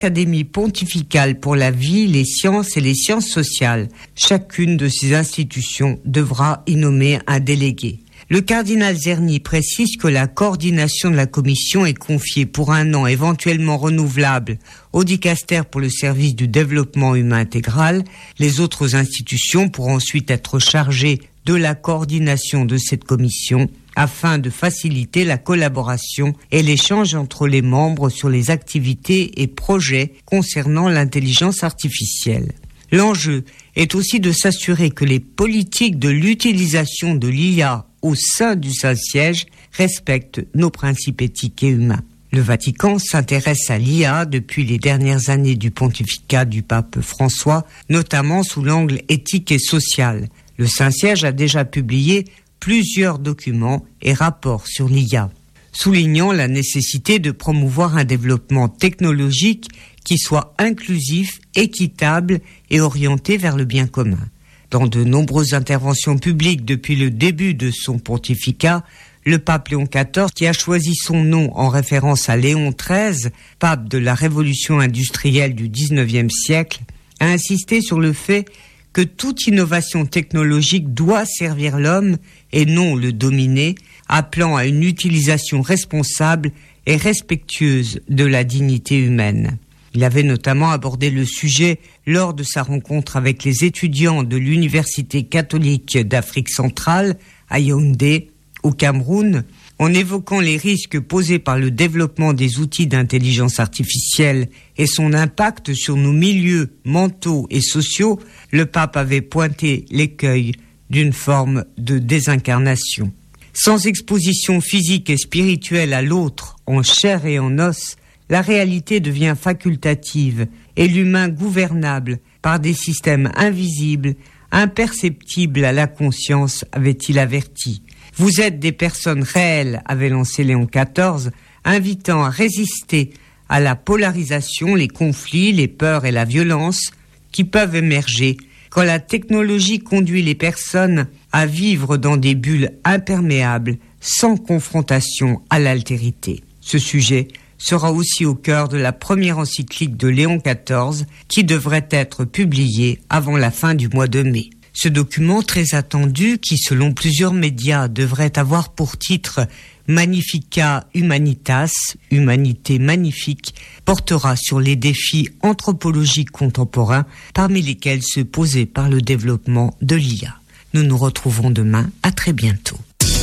Académie pontificale pour la vie, les sciences et les sciences sociales. Chacune de ces institutions devra y nommer un délégué. Le cardinal Zerny précise que la coordination de la commission est confiée pour 1 an, éventuellement renouvelable, au dicaster pour le service du développement humain intégral. Les autres institutions pourront ensuite être chargées de la coordination de cette commission afin de faciliter la collaboration et l'échange entre les membres sur les activités et projets concernant l'intelligence artificielle. L'enjeu est aussi de s'assurer que les politiques de l'utilisation de l'IA au sein du Saint-Siège respectent nos principes éthiques et humains. Le Vatican s'intéresse à l'IA depuis les dernières années du pontificat du pape François, notamment sous l'angle éthique et social. Le Saint-Siège a déjà publié plusieurs documents et rapports sur l'IA, soulignant la nécessité de promouvoir un développement technologique qui soit inclusif, équitable et orienté vers le bien commun. Dans de nombreuses interventions publiques depuis le début de son pontificat, le pape Léon XIV, qui a choisi son nom en référence à Léon XIII, pape de la révolution industrielle du XIXe siècle, a insisté sur le fait que toute innovation technologique doit servir l'homme et non le dominer, appelant à une utilisation responsable et respectueuse de la dignité humaine. Il avait notamment abordé le sujet lors de sa rencontre avec les étudiants de l'Université catholique d'Afrique centrale, à Yaoundé, au Cameroun, en évoquant les risques posés par le développement des outils d'intelligence artificielle et son impact sur nos milieux mentaux et sociaux. Le pape avait pointé l'écueil d'une forme de désincarnation. Sans exposition physique et spirituelle à l'autre, en chair et en os, la réalité devient facultative et l'humain gouvernable par des systèmes invisibles, imperceptibles à la conscience, avait-il averti. Vous êtes des personnes réelles, avait lancé Léon XIV, invitant à résister à la polarisation, les conflits, les peurs et la violence qui peuvent émerger quand la technologie conduit les personnes à vivre dans des bulles imperméables, sans confrontation à l'altérité. Ce sujet sera aussi au cœur de la première encyclique de Léon XIV qui devrait être publiée avant la fin du mois de mai. Ce document très attendu, qui selon plusieurs médias devrait avoir pour titre Magnificat Humanitas, Humanité magnifique, portera sur les défis anthropologiques contemporains, parmi lesquels ceux posés par le développement de l'IA. Nous nous retrouvons demain, à très bientôt.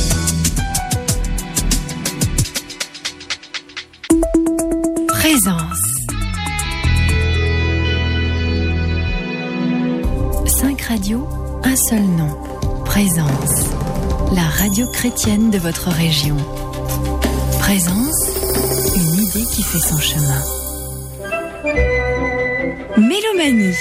Présence. 5 radios, un seul nom. Présence. La radio chrétienne de votre région. Présence, une idée qui fait son chemin. Mélomanie.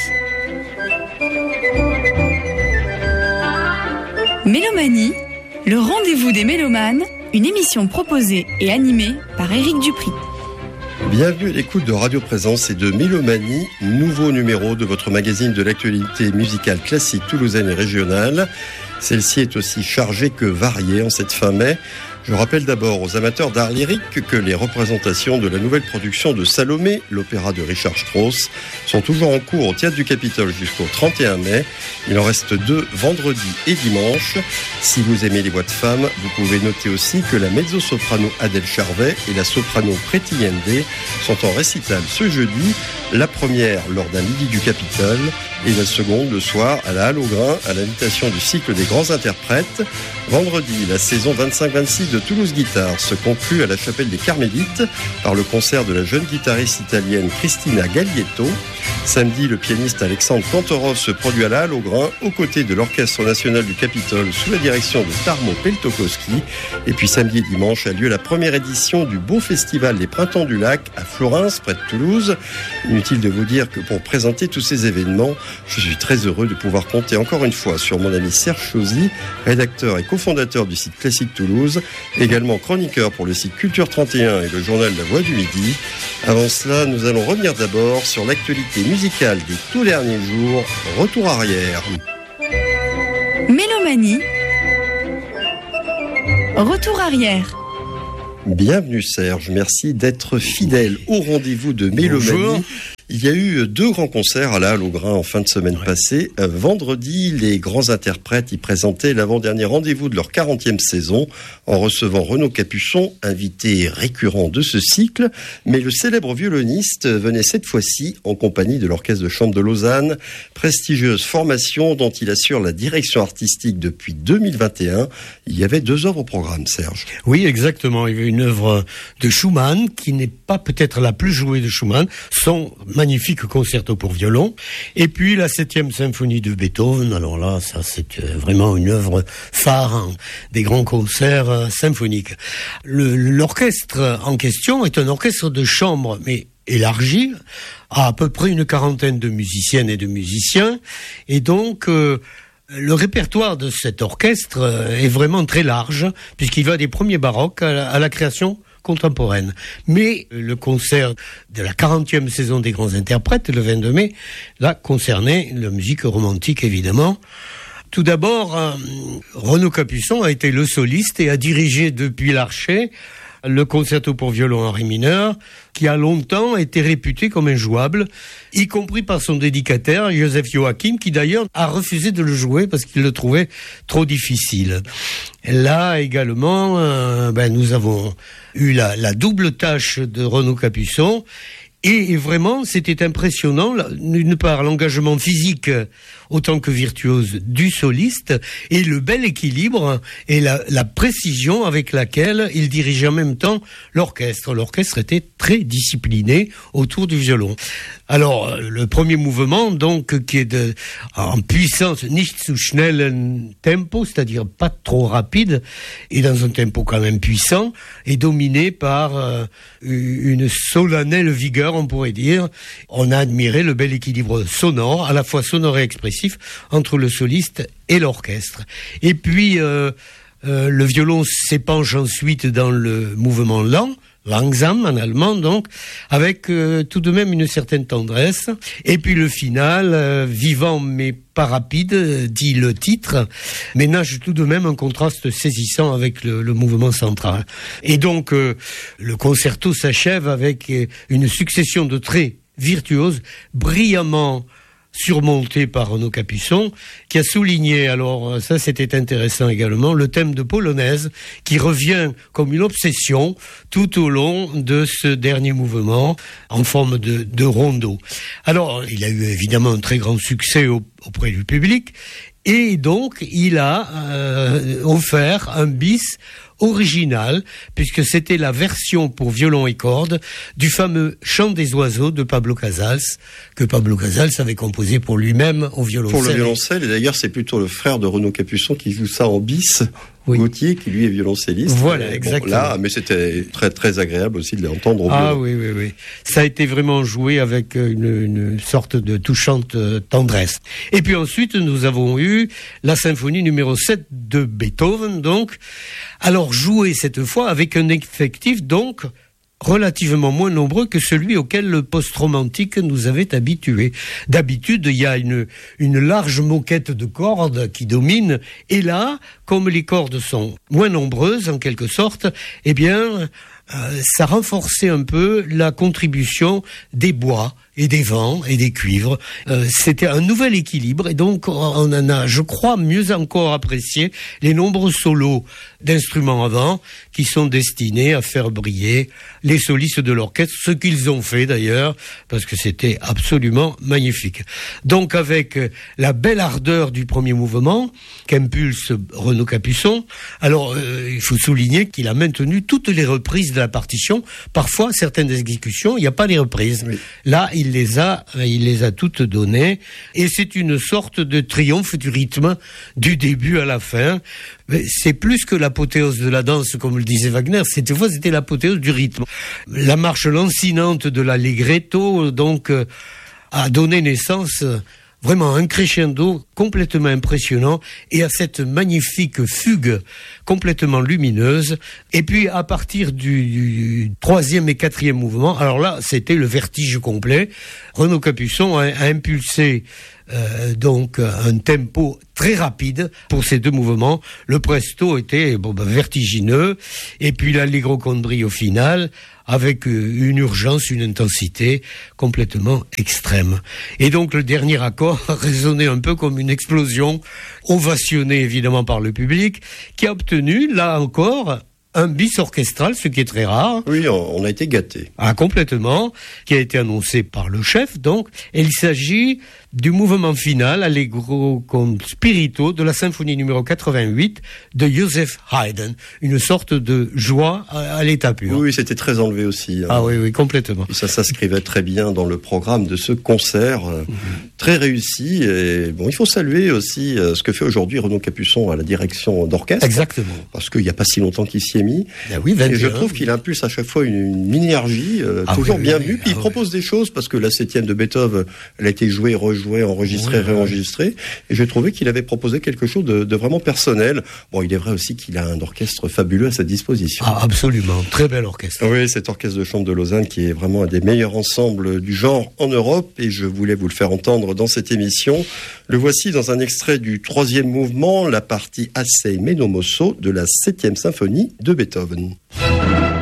Mélomanie, le rendez-vous des mélomanes, une émission proposée et animée par Éric Dupri. Bienvenue à l'écoute de Radio Présence et de Mélomanie, nouveau numéro de votre magazine de l'actualité musicale classique toulousaine et régionale. Celle-ci est aussi chargée que variée en cette fin mai. Je rappelle d'abord aux amateurs d'art lyrique que les représentations de la nouvelle production de Salomé, l'opéra de Richard Strauss, sont toujours en cours au Théâtre du Capitole jusqu'au 31 mai. Il en reste 2 vendredi et dimanche. Si vous aimez les voix de femmes, vous pouvez noter aussi que la mezzo-soprano Adèle Charvet et la soprano Preti Yende sont en récital ce jeudi, la première lors d'un midi du Capitole et la seconde le soir à la Halle au Grain à l'invitation du cycle des grands interprètes. Vendredi, la saison 25-26 de Toulouse Guitare se conclut à la chapelle des Carmélites par le concert de la jeune guitariste italienne Cristina Gaglietto. Samedi, le pianiste Alexandre Kantorov se produit à la Halle au Grain aux côtés de l'Orchestre national du Capitole sous la direction de Tarmo Peltokoski. Et puis samedi et dimanche a lieu la première édition du beau festival des Printemps du Lac à Florence, près de Toulouse. Inutile de vous dire que pour présenter tous ces événements, je suis très heureux de pouvoir compter encore une fois sur mon ami Serge Chauzy, rédacteur et cofondateur du site Classique Toulouse, également chroniqueur pour le site Culture 31 et le journal La Voix du Midi. Avant cela, nous allons revenir d'abord sur l'actualité musicale des tout derniers jours. Retour arrière. Mélomanie. Retour arrière. Bienvenue Serge, merci d'être fidèle au rendez-vous de Mélomanie. Bonjour. Il y a eu 2 grands concerts à la Halle au Grain en fin de semaine passée. Vendredi, les grands interprètes y présentaient l'avant-dernier rendez-vous de leur 40e saison en recevant Renaud Capuçon, invité récurrent de ce cycle. Mais le célèbre violoniste venait cette fois-ci en compagnie de l'Orchestre de Chambre de Lausanne, prestigieuse formation dont il assure la direction artistique depuis 2021. Il y avait 2 œuvres au programme, Serge. Oui, exactement. Il y avait une œuvre de Schumann qui n'est pas peut-être la plus jouée de Schumann, son magnifique concerto pour violon, et puis la 7e symphonie de Beethoven. Alors là, ça c'est vraiment une œuvre phare des grands concerts symphoniques. L'orchestre en question est un orchestre de chambre, mais élargi, à peu près une 40aine de musiciennes et de musiciens, et donc le répertoire de cet orchestre est vraiment très large, puisqu'il va des premiers baroques à la création contemporaine. Mais le concert de la 40e saison des grands interprètes, le 22 mai, là, concernait la musique romantique, évidemment. Tout d'abord, Renaud Capuçon a été le soliste et a dirigé depuis l'Archet le concerto pour violon en ré mineur, qui a longtemps été réputé comme injouable, y compris par son dédicataire, Joseph Joachim, qui d'ailleurs a refusé de le jouer parce qu'il le trouvait trop difficile. Là également, nous avons eu la double tâche de Renaud Capuçon, et vraiment, c'était impressionnant, d'une part, l'engagement physique autant que virtuose du soliste, et le bel équilibre et la précision avec laquelle il dirigeait en même temps l'orchestre. L'orchestre était très discipliné autour du violon. Alors, le premier mouvement, donc, qui est en puissance, nicht zu schnell tempo, c'est-à-dire pas trop rapide, et dans un tempo quand même puissant, est dominé par une solennelle vigueur, on pourrait dire. On a admiré le bel équilibre sonore, à la fois sonore et expressif, entre le soliste et l'orchestre. Et puis, le violon s'épanche ensuite dans le mouvement lent, langsam en allemand donc, avec tout de même une certaine tendresse. Et puis le final, vivant mais pas rapide, dit le titre, ménage tout de même un contraste saisissant avec le mouvement central. Et donc le concerto s'achève avec une succession de traits virtuoses, brillamment surmonté par Renaud Capuçon, qui a souligné, alors ça c'était intéressant également, le thème de polonaise qui revient comme une obsession tout au long de ce dernier mouvement en forme de rondo. Alors il a eu évidemment un très grand succès auprès du public, et donc il a offert un bis original, puisque c'était la version pour violon et cordes du fameux Chant des oiseaux de Pablo Casals, que Pablo Casals avait composé pour lui-même au violoncelle. Pour le violoncelle, et d'ailleurs c'est plutôt le frère de Renaud Capuçon qui joue ça en bis, oui. Gauthier, qui lui est violoncelliste. Voilà, exactement. Là, mais c'était très très agréable aussi de l'entendre au violon. Ah oui. Ça a été vraiment joué avec une sorte de touchante tendresse. Et puis ensuite, nous avons eu la symphonie numéro 7 de Beethoven, donc. Alors, joué cette fois avec un effectif, donc, relativement moins nombreux que celui auquel le post-romantique nous avait habitués. D'habitude, il y a une large moquette de cordes qui domine, et là, comme les cordes sont moins nombreuses, en quelque sorte, eh bien, ça renforçait un peu la contribution des bois et des vents et des cuivres. C'était un nouvel équilibre, et donc on en a, je crois, mieux encore apprécié les nombreux solos d'instruments à vent qui sont destinés à faire briller les solistes de l'orchestre, ce qu'ils ont fait d'ailleurs, parce que c'était absolument magnifique. Donc avec la belle ardeur du premier mouvement qu'impulse Renaud Capuçon, alors il faut souligner qu'il a maintenu toutes les reprises de la partition. Parfois, certaines exécutions, il n'y a pas les reprises. Oui. Là, il les a toutes données, et c'est une sorte de triomphe du rythme du début à la fin. Mais c'est plus que l'apothéose de la danse, comme le disait Wagner, cette fois c'était l'apothéose du rythme. La marche lancinante de l'allegretto, donc, a donné naissance vraiment un crescendo complètement impressionnant, et à cette magnifique fugue complètement lumineuse. Et puis à partir du 3e et 4e mouvement, alors là c'était le vertige complet. Renaud Capuçon a impulsé donc un tempo très rapide pour ces deux mouvements. Le presto était vertigineux, et puis l'allegro con brio final, avec une urgence, une intensité complètement extrême. Et donc le dernier accord résonnait un peu comme une explosion, ovationné évidemment par le public, qui a obtenu, là encore, un bis orchestral, ce qui est très rare. Oui, on a été gâtés. Ah, complètement, qui a été annoncé par le chef, donc. Et il s'agit du mouvement final, allegro con spirito, de la symphonie numéro 88 de Joseph Haydn. Une sorte de joie à l'état pur. Oui, c'était très enlevé aussi. Ah oui, complètement. Et ça s'inscrivait très bien dans le programme de ce concert, très réussi. Et bon, il faut saluer aussi ce que fait aujourd'hui Renaud Capuçon à la direction d'orchestre. Exactement. Parce qu'il n'y a pas si longtemps qu'il s'y est mis. Ben oui, 21, et je trouve qu'il impulse à chaque fois une énergie toujours bienvenue. Puis il propose des choses, parce que la 7e de Beethoven, elle a été jouée, rejouée, enregistrée, réenregistrée. Et j'ai trouvé qu'il avait proposé quelque chose de vraiment personnel. Bon, il est vrai aussi qu'il a un orchestre fabuleux à sa disposition. Ah, absolument. Très bel orchestre. Oui, cet orchestre de chambre de Lausanne qui est vraiment un des meilleurs ensembles du genre en Europe. Et je voulais vous le faire entendre dans cette émission. Le voici dans un extrait du 3e mouvement, la partie Assai Meno Mosso de la 7e symphonie de Beethoven.